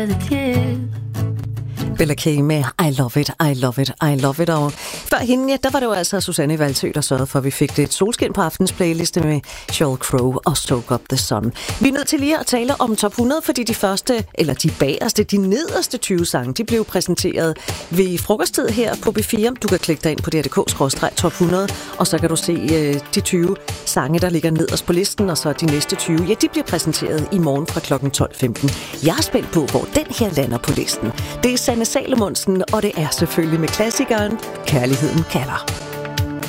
Bella K med I Love It, I Love It, I Love It. Og før hende, ja, der var det jo altså Susanne Valsø, der sørgede for, at vi fik det et solskin på aftens playliste med Sheryl Crow og Soak Up the Sun. Vi er nødt til lige at tale om top 100, fordi de første, eller de bagerste, de nederste 20 sange, de blev præsenteret ved frokosttid her på B4. Du kan klikke dig ind på dr.dk/top 100, og så kan du se de 20 sange, der ligger nederst på listen, og så de næste 20, ja, de bliver præsenteret i morgen fra kl. 12.15. Jeg er spændt på, hvor den her lander på listen. Det er Sanne Salomonsen, og det er selvfølgelig med klassikeren Kærligheden kalder.